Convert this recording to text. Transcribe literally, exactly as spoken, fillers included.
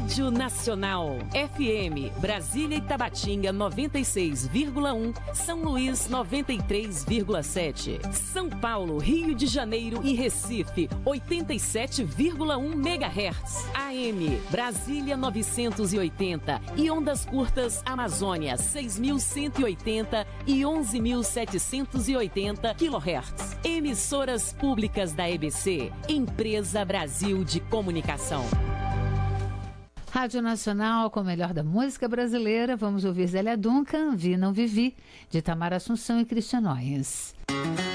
Rádio Nacional. F M, Brasília e Tabatinga noventa e seis vírgula um, São Luís noventa e três vírgula sete, São Paulo, Rio de Janeiro e Recife oitenta e sete vírgula um megahertz. A M, Brasília novecentos e oitenta e ondas curtas Amazônia seis mil cento e oitenta e onze mil setecentos e oitenta quilohertz. Emissoras públicas da E B C, Empresa Brasil de Comunicação. Rádio Nacional com o melhor da música brasileira. Vamos ouvir Zélia Duncan, Vi Não Vivi, de Tamara Assunção e Cristian Noyes.